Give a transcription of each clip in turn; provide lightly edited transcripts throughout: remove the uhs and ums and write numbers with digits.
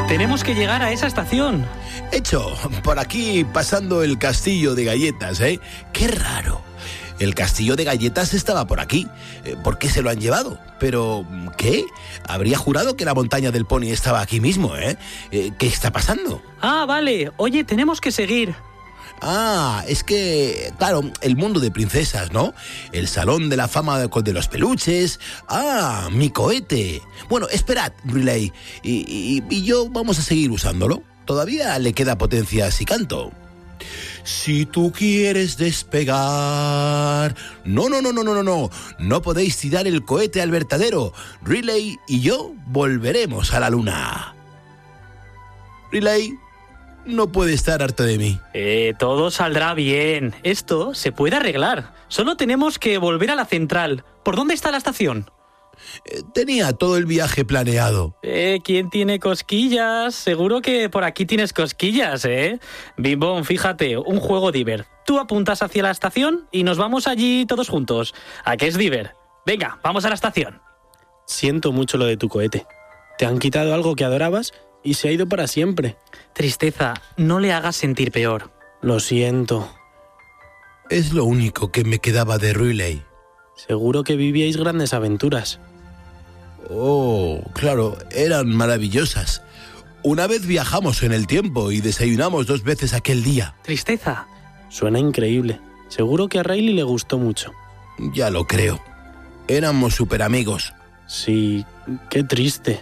Tenemos que llegar a esa estación. Hecho, por aquí pasando el castillo de galletas, ¿eh? ¡Qué raro! El castillo de galletas estaba por aquí. ¿Por qué se lo han llevado? Pero, ¿qué? Habría jurado que la montaña del pony estaba aquí mismo, ¿eh? ¿Qué está pasando? Ah, vale. Oye, tenemos que seguir. Ah, es que, claro, el mundo de princesas, ¿no? El salón de la fama de los peluches. Ah, mi cohete. Bueno, esperad, Riley. Y yo vamos a seguir usándolo. Todavía le queda potencia si canto. Si tú quieres despegar... No. No podéis tirar el cohete al vertedero. Riley y yo volveremos a la luna. Riley no puede estar harto de mí. Todo saldrá bien. Esto se puede arreglar. Solo tenemos que volver a la central. ¿Por dónde está la estación? Tenía todo el viaje planeado. ¿Quién tiene cosquillas? Seguro que por aquí tienes cosquillas, ¿eh? Bimbón, fíjate, un juego Diver. Tú apuntas hacia la estación y nos vamos allí todos juntos. ¿A qué es Diver? Venga, vamos a la estación. Siento mucho lo de tu cohete. Te han quitado algo que adorabas y se ha ido para siempre. Tristeza, no le hagas sentir peor. Lo siento. Es lo único que me quedaba de Riley. Seguro que vivíais grandes aventuras. Oh, claro, eran maravillosas. Una vez viajamos en el tiempo y desayunamos 2 veces aquel día. Tristeza. Suena increíble. Seguro que a Riley le gustó mucho. Ya lo creo. Éramos súper amigos. Sí, qué triste.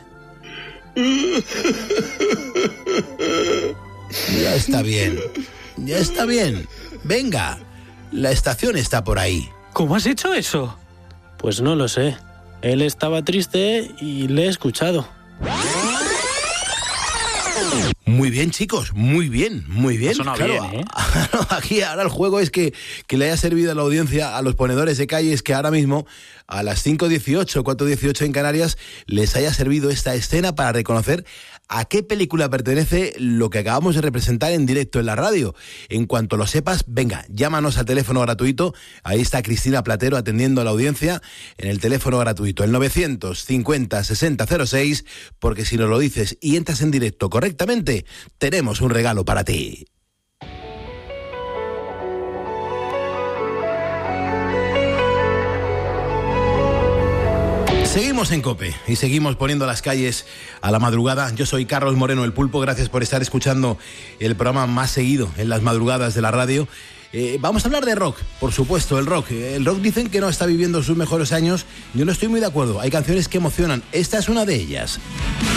Ya está bien. Ya está bien. Venga, la estación está por ahí. ¿Cómo has hecho eso? Pues no lo sé. Él estaba triste y le he escuchado. Muy bien, chicos, muy bien. Eso no claro, bien, ¿eh? Aquí ahora el juego es que le haya servido a la audiencia, a los ponedores de calles, que ahora mismo a las 5:18, 4:18 en Canarias, les haya servido esta escena para reconocer a qué película pertenece lo que acabamos de representar en directo en la radio. En cuanto lo sepas, venga, llámanos al teléfono gratuito. Ahí está Cristina Platero atendiendo a la audiencia en el teléfono gratuito, el 950-6006, porque si nos lo dices y entras en directo correctamente, tenemos un regalo para ti. Seguimos en COPE y seguimos poniendo las calles a la madrugada. Yo soy Carlos Moreno, el Pulpo. Gracias por estar escuchando el programa más seguido en las madrugadas de la radio. Vamos a hablar de rock, por supuesto, el rock. El rock dicen que no está viviendo sus mejores años. Yo no estoy muy de acuerdo. Hay canciones que emocionan. Esta es una de ellas.